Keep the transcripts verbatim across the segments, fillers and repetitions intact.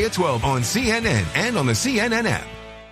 at twelve on C N N and on the C N N app.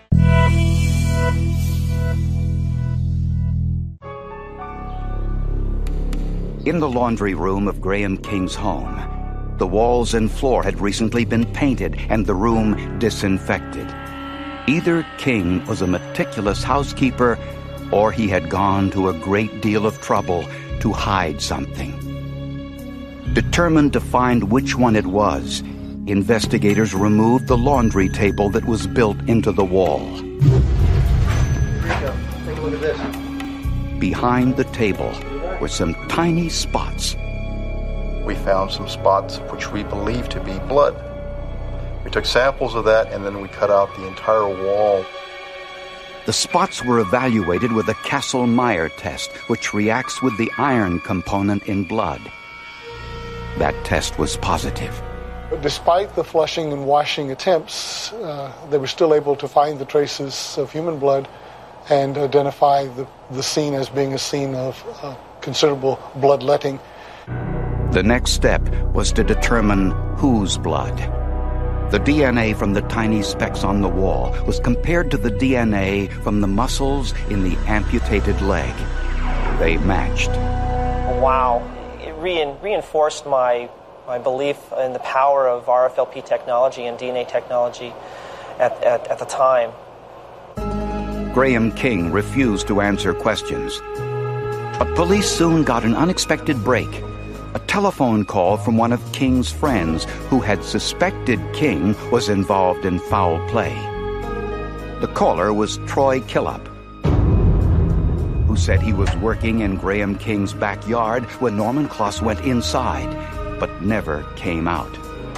In the laundry room of Graham King's home, the walls and floor had recently been painted and the room disinfected. Either King was a meticulous housekeeper or he had gone to a great deal of trouble to hide something. Determined to find which one it was, investigators removed the laundry table that was built into the wall. Here you go. Take a look at this. Behind the table were some tiny spots. We found some spots which we believe to be blood. We took samples of that and then we cut out the entire wall. The spots were evaluated with a Kastle-Meyer test, which reacts with the iron component in blood. That test was positive. But despite the flushing and washing attempts, uh, they were still able to find the traces of human blood and identify the, the scene as being a scene of uh, considerable bloodletting. The next step was to determine whose blood. The D N A from the tiny specks on the wall was compared to the D N A from the muscles in the amputated leg. They matched. Wow. It re- reinforced my, my belief in the power of R F L P technology and D N A technology at, at, at the time. Graham King refused to answer questions. But police soon got an unexpected break. A telephone call from one of King's friends who had suspected King was involved in foul play. The caller was Troy Killop, who said he was working in Graham King's backyard when Norman Kloss went inside, but never came out.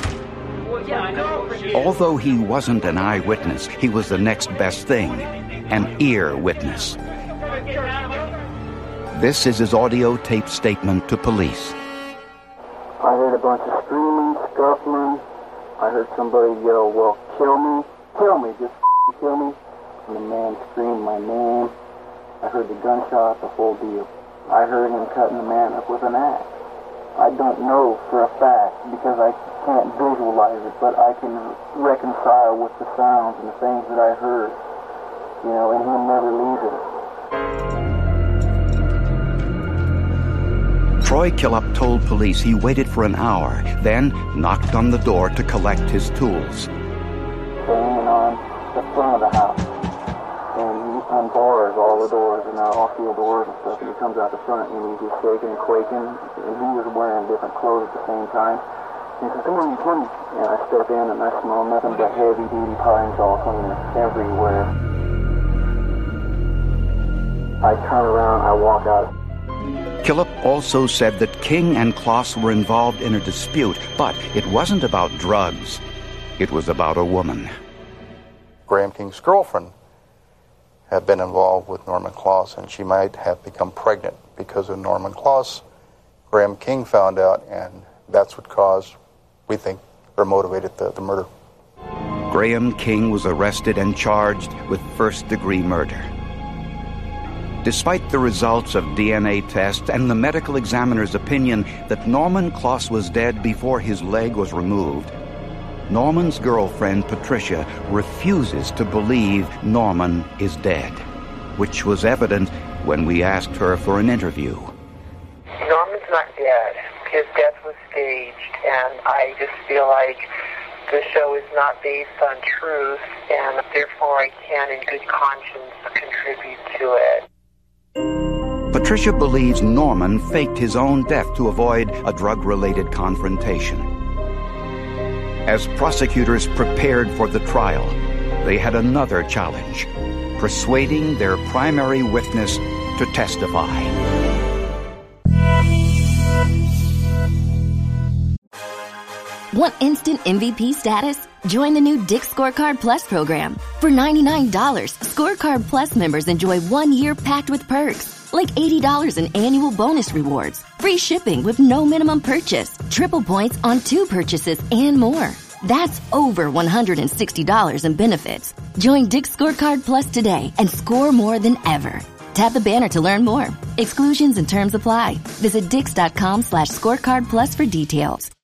Although he wasn't an eyewitness, he was the next best thing, an ear witness. This is his audio tape statement to police. I heard a bunch of screaming, scuffling. I heard somebody yell, well, kill me, kill me, just kill me. And the man screamed my name. I heard the gunshot, the whole deal. I heard him cutting the man up with an axe. I don't know for a fact because I can't visualize it, but I can reconcile with the sounds and the things that I heard. You know, and he'll never leave it. Troy Killop told police he waited for an hour, then knocked on the door to collect his tools. Hanging on the front of the house. And he unbars all the doors and uh, off-field doors and stuff, and he comes out the front and he's just shaking and quaking, and he was wearing different clothes at the same time. And he says, come on, come on. And I step in and I smell nothing but heavy-duty pine saw cleaner everywhere. I turn around, I walk out. Killop also said that King and Kloss were involved in a dispute, but it wasn't about drugs. It was about a woman. Graham King's girlfriend had been involved with Norman Kloss, and she might have become pregnant because of Norman Kloss. Graham King found out, and that's what caused, we think, or motivated the, the murder. Graham King was arrested and charged with first-degree murder. Despite the results of D N A tests and the medical examiner's opinion that Norman Kloss was dead before his leg was removed, Norman's girlfriend, Patricia, refuses to believe Norman is dead, which was evident when we asked her for an interview. Norman's not dead. His death was staged, and I just feel like the show is not based on truth, and therefore I can, in good conscience, contribute to it. Patricia believes Norman faked his own death to avoid a drug-related confrontation. As prosecutors prepared for the trial, they had another challenge: persuading their primary witness to testify. Want instant M V P status? Join the new Dick's Scorecard Plus program. For ninety-nine dollars, Scorecard Plus members enjoy one year packed with perks, like eighty dollars in annual bonus rewards, free shipping with no minimum purchase, triple points on two purchases, and more. That's over one hundred sixty dollars in benefits. Join Dick's Scorecard Plus today and score more than ever. Tap the banner to learn more. Exclusions and terms apply. Visit dix.com slash scorecard plus for details.